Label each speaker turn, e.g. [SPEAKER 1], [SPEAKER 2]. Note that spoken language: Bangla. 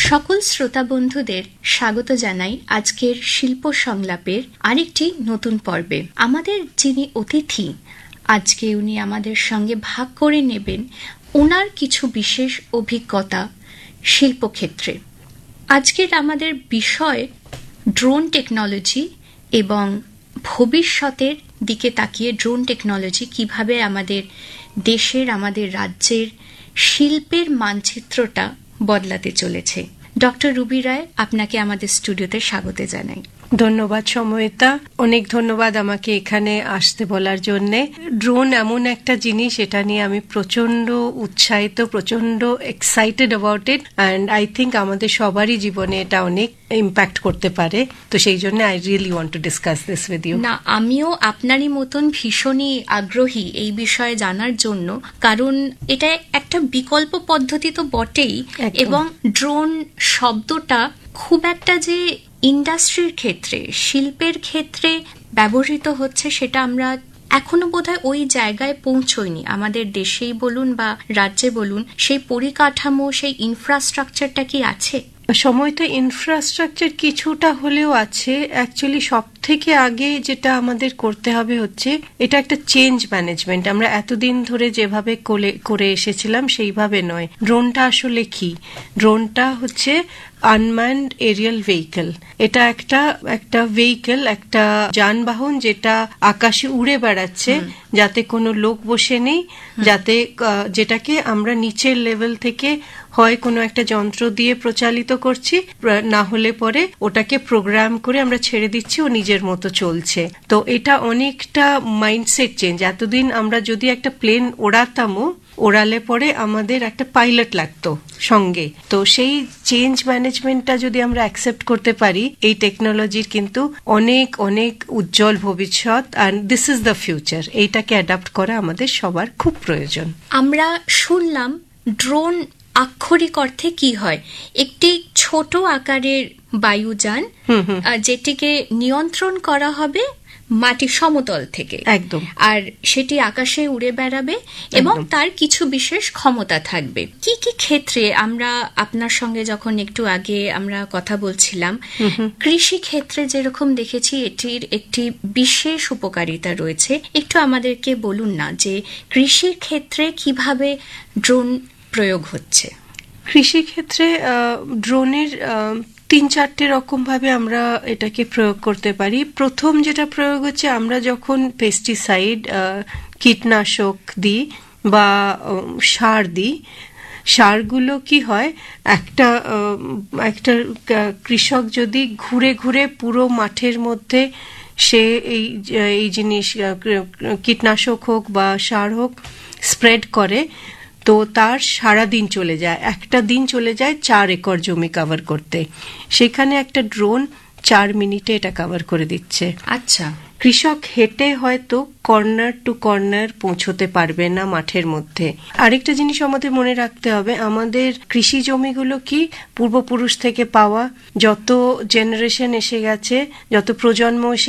[SPEAKER 1] সকল শ্রোতা বন্ধুদের স্বাগত জানাই আজকের শিল্প সংলাপের আরেকটি নতুন পর্বে। আমাদের যিনি অতিথি আজকে উনি আমাদের সঙ্গে ভাগ করে নেবেন ওনার কিছু বিশেষ অভিজ্ঞতা শিল্পক্ষেত্রে। আজকের আমাদের বিষয় ড্রোন টেকনোলজি এবং ভবিষ্যতের দিকে তাকিয়ে ড্রোন টেকনোলজি কিভাবে আমাদের দেশের, আমাদের রাজ্যের শিল্পের মানচিত্রটা বদলাতে চলেছে। ডক্টর রুবি রায়, আপনাকে আমাদের স্টুডিওতে স্বাগত জানাই।
[SPEAKER 2] ধন্যবাদ সময়েতা, অনেক ধন্যবাদ আমাকে এখানে আসতে বলার জন্যে। ড্রোন এমন একটা জিনিস, এটা নিয়ে আমি প্রচন্ড উৎসাহিত, প্রচন্ড excited about it, and I think আমাদের সবারই জীবনে এটা অনেক ইম্প্যাক্ট করতে পারে। তো সেই জন্য I really want to discuss this with you.
[SPEAKER 1] না, আমিও আপনারই মতন ভীষণই আগ্রহী এই বিষয়ে জানার জন্য, কারণ এটা একটা বিকল্প পদ্ধতি তো বটেই, এবং ড্রোন শব্দটা খুব একটা যে ইন্ডাস্ট্রির ক্ষেত্রে, শিল্পের ক্ষেত্রে ব্যবহৃত হচ্ছে সেটা আমরা এখনো বোধহয় ওই জায়গায় পৌঁছইনি। আমাদের দেশেই বলুন বা রাজ্যে বলুন, সেই পরিকাঠামো, সেই ইনফ্রাস্ট্রাকচারটা কি আছে?
[SPEAKER 2] সময়টা ইনফ্রাস্ট্রাকচার কিছুটা হলেও আছে। অ্যাকচুয়ালি সব থেকে আগে যেটা আমাদের করতে হবে হচ্ছে এটা একটা চেঞ্জ ম্যানেজমেন্ট। আমরা এতদিন ধরে যেভাবে করে এসেছিলাম সেইভাবে নয়। ড্রোনটা আসলে কি? ড্রোনটা হচ্ছে আনম্যান্ড এরিয়াল ভেহিকল। এটা একটা ভেহিকল, একটা যানবাহন যেটা আকাশে উড়ে বেড়াচ্ছে, যাতে কোনো লোক বসে নেই, যেটাকে আমরা নিচের লেভেল থেকে হয় কোনো একটা যন্ত্র দিয়ে প্রচালিত করছি, না হলে পরে ওটাকে প্রোগ্রাম করে আমরা ছেড়ে দিচ্ছি, ও নিজের মতো চলছে। তো এটা অনেকটা মাইন্ডসেট চেঞ্জ। এতদিন আমরা যদি একটা প্লেন ওড়ালে পরে আমাদের একটা পাইলট লাগতো সঙ্গে। তো সেই চেঞ্জ ম্যানেজমেন্টটা যদি আমরা অ্যাকসেপ্ট করতে পারি, এই টেকনোলজির কিন্তু অনেক অনেক উজ্জ্বল ভবিষ্যৎ, and this is the future. এইটাকে অ্যাডাপ্ট করা আমাদের সবার খুব প্রয়োজন।
[SPEAKER 1] আমরা শুনলাম ড্রোন আক্ষরিক অর্থে কি হয়? একটি ছোট আকারের বায়ুযান, যেটিকে নিয়ন্ত্রণ করা হবে মাটি সমতল থেকে,
[SPEAKER 2] একদম,
[SPEAKER 1] আর সেটি আকাশে উড়ে বেড়াবে এবং তার কিছু বিশেষ ক্ষমতা থাকবে। কি কি ক্ষেত্রে আমরা আপনার সঙ্গে যখন একটু আগে আমরা কথা বলছিলাম, কৃষি ক্ষেত্রে যেরকম দেখেছি এটির একটি বিশেষ উপকারিতা রয়েছে। একটু আমাদেরকে বলুন না যে কৃষির ক্ষেত্রে কিভাবে ড্রোন প্রয়োগ হচ্ছে।
[SPEAKER 2] কৃষি ক্ষেত্রে ড্রোনের 3-4টে রকম ভাবে আমরা এটাকে প্রয়োগ করতে পারি। প্রথম যেটা প্রয়োগ হচ্ছে, আমরা যখন পেস্টিসাইড, কীটনাশক দিই বা সার দিই, সারগুলো কি হয়, একটা কৃষক যদি ঘুরে ঘুরে পুরো মাঠের মধ্যে সে এই জিনিস, কীটনাশক হোক বা সার হোক, স্প্রেড করে, তো তার সারাদিন চলে যায়, একটা দিন চলে যায় 4 একর জমি কভার করতে। সেখানে একটা ড্রোন 4 মিনিটে এটা কভার করে দিচ্ছে।
[SPEAKER 1] আচ্ছা,
[SPEAKER 2] কৃষক হেঁটে হয়তো কর্নার টু কর্নার পৌঁছতে পারবে না মাঠের মধ্যে। আরেকটা জিনিস আমাদের মনে রাখতে হবে, আমাদের কৃষি জমিগুলো কি পূর্বপুরুষ থেকে পাওয়া, যত জেনারেশন এসে গেছে, যত প্রজন্ম এসে